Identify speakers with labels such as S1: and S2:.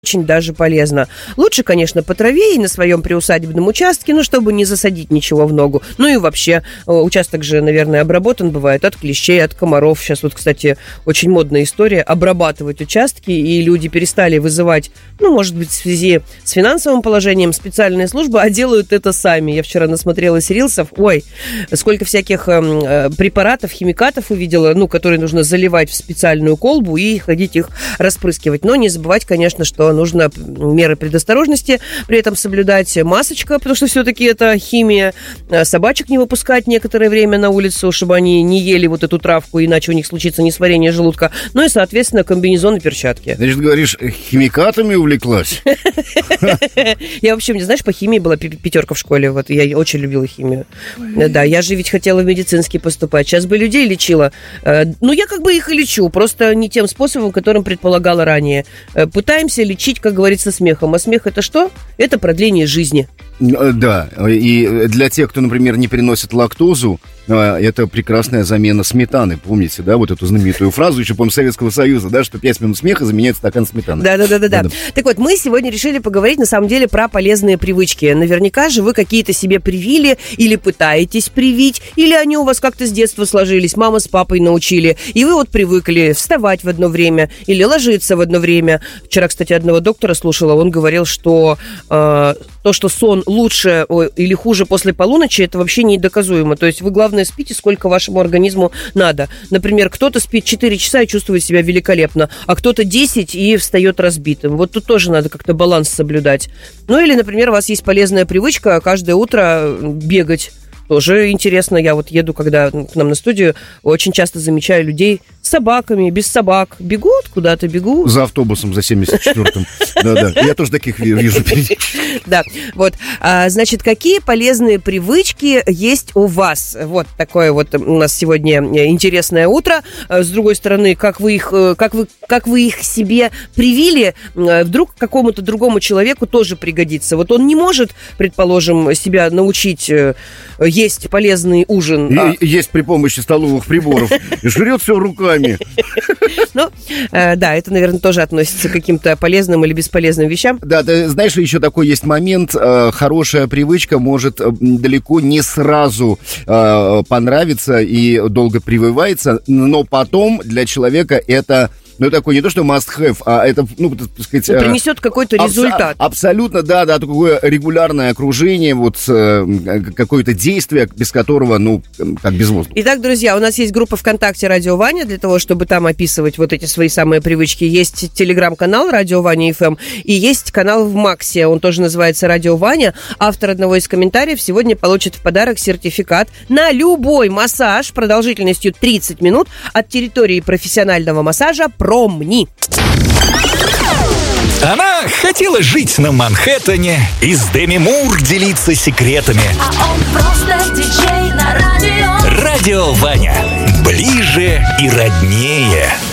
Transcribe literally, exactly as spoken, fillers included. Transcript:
S1: очень даже полезно. Лучше, конечно, по траве и на своем приусадебном участке, ну, чтобы не засадить ничего в ногу. Ну и вообще, участок же, наверное, обработан бывает от клещей, от комаров. Сейчас вот, кстати, очень модная история обрабатывать участки, и люди перестали вызывать, ну, может быть, в связи с финансовым положением специальные службы, а делают это сами. Я вчера насмотрелась рилсов. Ой, сколько всяких э, препаратов, химикатов увидела, ну, которые нужно заливать в специальную колбу и ходить их распрыскивать. Но не забывать, конечно, что нужно меры предосторожности при этом соблюдать. Масочка, потому что все-таки это химия. Собачек не выпускать некоторое время на улицу, чтобы они не ели вот эту травку, иначе у них случится несварение желудка. Ну и, соответственно, комбинезон и перчатки.
S2: Значит, говоришь, химикатами увлеклась?
S1: Я вообще, не знаешь, по химии была пятерка в школе. Вот я очень любила химию. Да, я же ведь хотела в медицинский поступать. Сейчас бы людей лечила. Ну, я как бы их и лечу, просто не тем способом, которым предполагала ранее. Пытаемся лечить, как говорится, смехом. А смех это что? Это продление жизни.
S2: Да, и для тех, кто, например, не переносит лактозу, это прекрасная замена сметаны. Помните, да, вот эту знаменитую фразу еще, по-моему, Советского Союза, да, что пять минут смеха заменяет стакан сметаны.
S1: Да-да-да. Так вот, мы сегодня решили поговорить, на самом деле, про полезные привычки. Наверняка же вы какие-то себе привили или пытаетесь привить, или они у вас как-то с детства сложились, мама с папой научили, и вы вот привыкли вставать в одно время или ложиться в одно время. Вчера, кстати, одного доктора слушала, он говорил, что э, то, что сон лучше или хуже после полуночи, это вообще недоказуемо. То есть вы, главное, спите, сколько вашему организму надо. Например, кто-то спит четыре часа и чувствует себя великолепно, а кто-то десять и встает разбитым. Вот тут тоже надо как-то баланс соблюдать. Ну или, например, у вас есть полезная привычка каждое утро бегать. Тоже интересно. Я вот еду, когда к нам на студию, очень часто замечаю людей с собаками, без собак. Бегут куда-то, бегут.
S2: За автобусом, за семьдесят четвёртым. Да-да, я тоже таких вижу.
S1: Да, вот. Значит, какие полезные привычки есть у вас? Вот такое вот у нас сегодня интересное утро. С другой стороны, как вы их, как вы, как вы их себе привили, вдруг какому-то другому человеку тоже пригодится. Вот он не может, предположим, себя научить есть полезный ужин.
S2: А... Есть при помощи столовых приборов. И жрет все руками.
S1: Ну, э, да, это, наверное, тоже относится к каким-то полезным или бесполезным вещам.
S2: Да, ты знаешь, еще такой есть момент. Э, хорошая привычка может далеко не сразу э, понравиться и долго прививается, но потом для человека это... Ну, такой не то, что must-have, а это, ну, так сказать...
S1: Ну, принесет какой-то результат.
S2: Абс- абсолютно, да, да, такое регулярное окружение, вот какое-то действие, без которого, ну, как без воздуха.
S1: Итак, друзья, у нас есть группа ВКонтакте «Радио Ваня», для того, чтобы там описывать вот эти свои самые привычки. Есть телеграм-канал «Радио Ваня эф эм» и есть канал в Максе, он тоже называется «Радио Ваня». Автор одного из комментариев сегодня получит в подарок сертификат на любой массаж продолжительностью тридцать минут от территории профессионального массажа «Промни».
S3: Она хотела жить на Манхэттене и с Деми Мур делиться секретами.
S4: А он просто диджей на радио.
S3: Радио Ваня. Ближе и роднее.